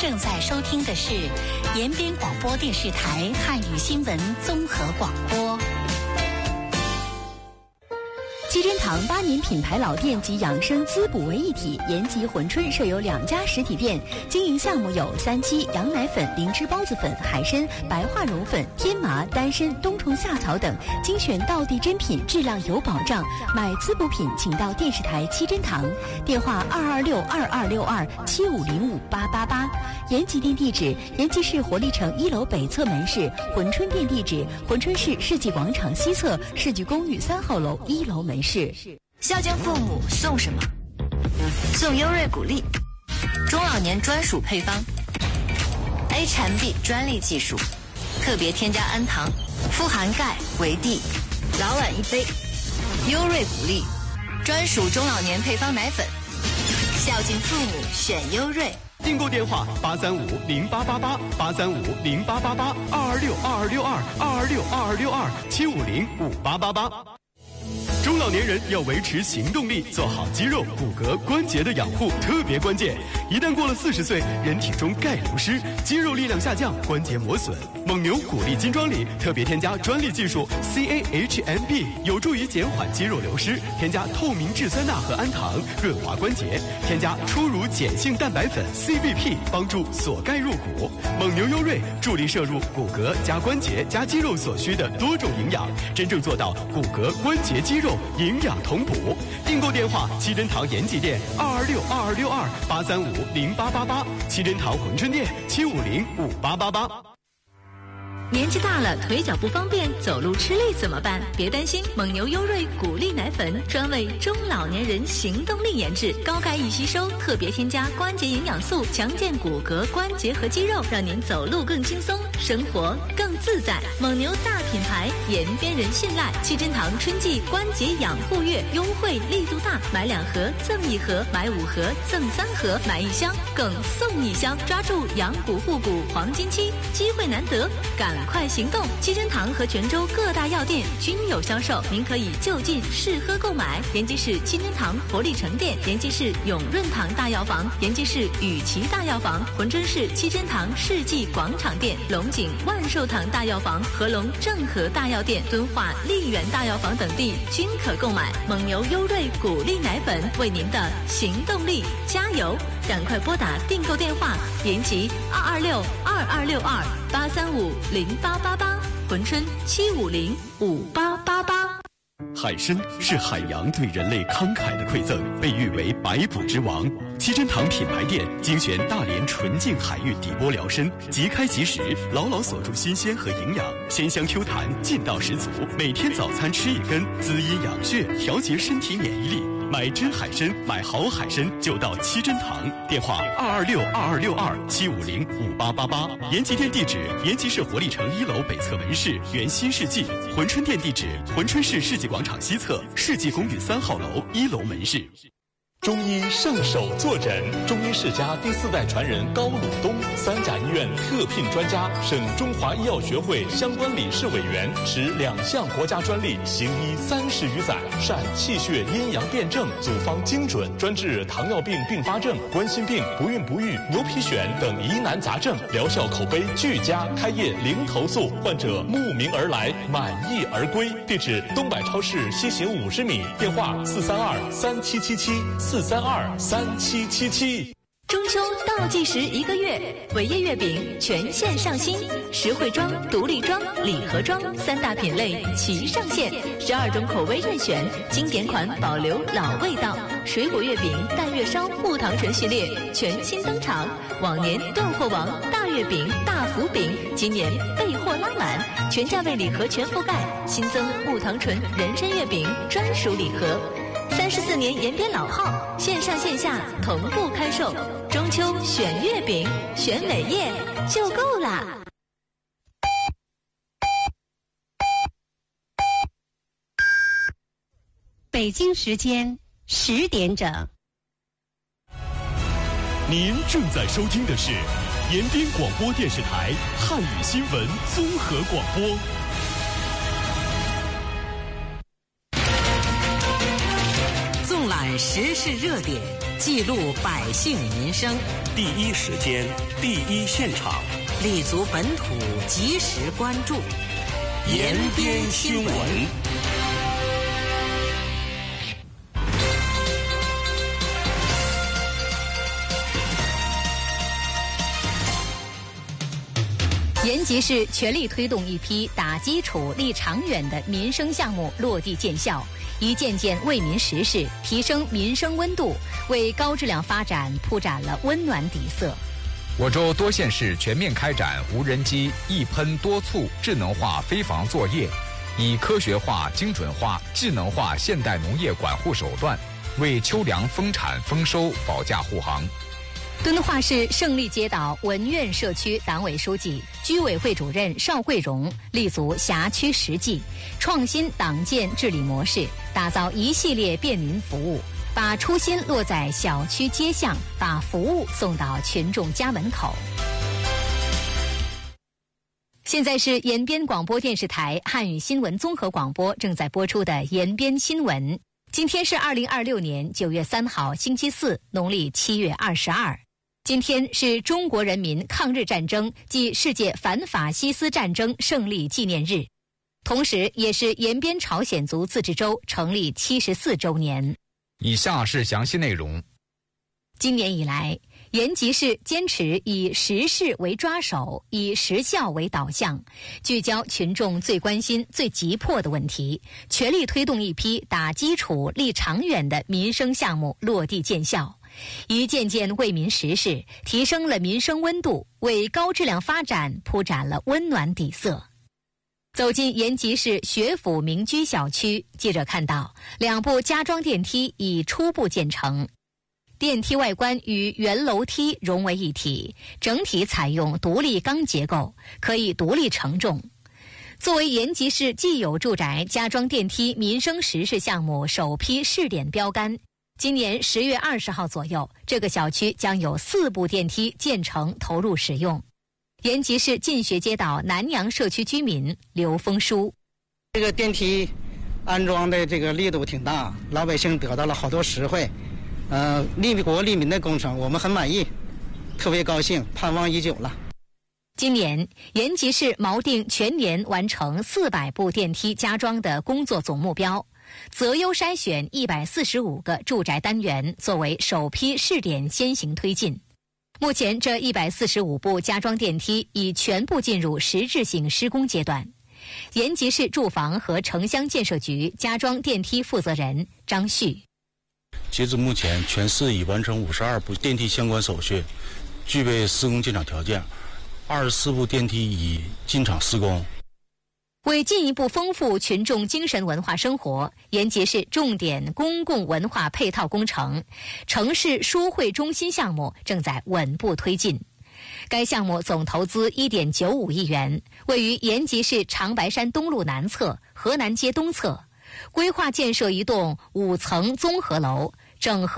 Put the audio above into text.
正在收听的是延边广播电视台汉语新闻综合广播。 七珍堂8年品牌老店及养生滋补为一体，延吉、珲春设有2家实体店，经营项目有3七、羊奶粉、灵芝孢子粉、海参、白化绒粉、天麻、丹参、冬虫夏草等，精选道地珍品，质量有保障。买滋补品请到电视台七珍堂，电话226-2262-7505-888。延吉店地址：延吉市活力城1楼北侧门市；珲春店地址：珲春市世纪广场西侧世纪公寓3号楼1楼门市。 孝敬父母送什么？送优瑞谷粒，中老年专属配方 ，A 产 B 专利技术，特别添加氨糖，富含钙、维 D， 老晚1杯。优瑞谷粒，专属中老年配方奶粉，孝敬父母选优瑞。 订购电话835-088-835-0888-226-2262-226-2262-750-5888。中老年人要维持行动力，做好肌肉、骨骼、关节的养护特别关键。一旦过了40岁，人体中钙流失，肌肉力量下降，关节磨损。蒙牛谷粒金装里特别添加专利技术 CAHMB， 有助于减缓肌肉流失。添加透明质酸钠和氨糖，润滑关节。添加初乳碱性蛋白粉 CBP， 帮助锁钙入骨。蒙牛优瑞助力摄入骨骼加关节加肌肉所需的多种营养，真正做到骨骼、关节、肌肉营养同补。订购电话：七珍堂延吉店226-2262-835-0888，七珍堂珲春店750-5888。 年纪大了，腿脚不方便，走路吃力怎么办？别担心，蒙牛优瑞谷粒奶粉专为中老年人行动力研制，高钙易吸收，特别添加关节营养素，强健骨骼、关节和肌肉，让您走路更轻松，生活更自在。蒙牛大品牌，延边人信赖。七珍堂春季关节养护月优惠力度大，买2盒赠1盒，买5盒赠3盒，买1箱更送1箱，抓住养骨护骨黄金期，机会难得，赶快行动！七珍堂和泉州各大药店均有销售，您可以就近试喝购买。延吉市七珍堂活力城店，延吉市永润堂大药房，延吉市雨琦大药房，珲春市七珍堂世纪广场店，龙井万寿堂大药房、合龙正和大药店、敦化丽园大药房等地均可购买。蒙牛优瑞谷粒奶粉，为您的行动力加油！赶快拨打订购电话：延吉226-2262-835-0888，珲春750-5888。 海参是海洋对人类慷慨的馈赠，被誉为百补之王。七珍堂品牌店精选大连纯净海域底波疗参，即开即食，牢牢锁住新鲜和营养，鲜香 Q 弹，劲道十足。每天早餐吃1根，滋阴养血，调节身体免疫力。买真海参，买好海参就到七珍堂。电话226-2262-750-5888。延吉店地址：延吉市活力城1楼北侧门市原新世纪。珲春店地址：珲春市世纪广场西侧世纪公寓3号楼1楼门市。 中医圣手坐诊，中医世家第4代传人高鲁东，3甲医院特聘专家，省中华医药学会相关理事委员，持2项国家专利，行医30余载，善气血阴阳辩证，组方精准，专治糖尿病并发症、冠心病、不孕不育、牛皮癣等疑难杂症，疗效口碑俱佳，开业零投诉，患者慕名而来，满意而归。地址：东百超市西行50米，电话432-3777，432-3777。 中秋倒计时1个月，伟业月饼全线上新，实惠装、独立装、礼盒装3大品类齐上线，12种口味任选，经典款保留老味道。水果月饼、淡月烧、木糖醇系列全新登场，往年断货王大月饼、大福饼，今年备货拉满，全价位礼盒全覆盖，新增木糖醇人参月饼专属礼盒。34年延边老号，线上线下同步开售。中秋选月饼，选伟业就够啦。 北京时间10点整。 您正在收听的是延边广播电视台汉语新闻综合广播。 纵览时事热点， 记录百姓民生， 第一时间，第一现场， 立足本土，及时关注， 延边新闻。 延吉市全力推动一批打基础、立长远的民生项目落地见效，一件件为民实事，提升民生温度，为高质量发展铺展了温暖底色。 我州多县市全面开展无人机一喷多促智能化飞防作业，以科学化、精准化、智能化现代农业管护手段，为秋粮丰产丰收保驾护航。 敦化市胜利街道文苑社区党委书记、居委会主任邵桂荣立足辖区实际，创新党建治理模式，打造一系列便民服务，把初心落在小区街巷，把服务送到群众家门口。现在是延边广播电视台汉语新闻综合广播正在播出的延边新闻。今天是2026年9月3号，星期四，农历7月22。今天是中国人民抗日战争暨世界反法西斯战争胜利纪念日，同时也是延边朝鲜族自治州成立74周年。 以下是详细内容。 今年以来，延吉市坚持以实事为抓手，以实效为导向，聚焦群众最关心、最急迫的问题，全力推动一批打基础、立长远的民生项目落地见效，一件件为民实事，提升了民生温度，为高质量发展铺展了温暖底色。走进延吉市学府民居小区，记者看到2部加装电梯已初步建成，电梯外观与原楼梯融为一体，整体采用独立钢结构，可以独立承重。作为延吉市既有住宅加装电梯民生实事项目首批试点标杆，今年10月20号左右，这个小区将有4部电梯建成投入使用。延吉市进学街道南阳社区居民刘峰书： 这个电梯安装的这个力度挺大，老百姓得到了好多实惠。利国利民的工程，我们很满意，特别高兴，盼望已久了。 今年，延吉市锚定全年完成400部电梯加装的工作总目标，择优筛选145个住宅单元作为首批试点先行推进。目前，这145部加装电梯已全部进入实质性施工阶段。延吉市住房和城乡建设局加装电梯负责人张旭： 截至目前，全市已完成52部电梯相关手续，具备施工进场条件；24部电梯已进场施工。 为进一步丰富群众精神文化生活，延吉市重点公共文化配套工程城市书会中心项目正在稳步推进。该项目总投资1.95亿元，位于延吉市长白山东路南侧、河南街东侧，规划建设一栋5层综合楼，整合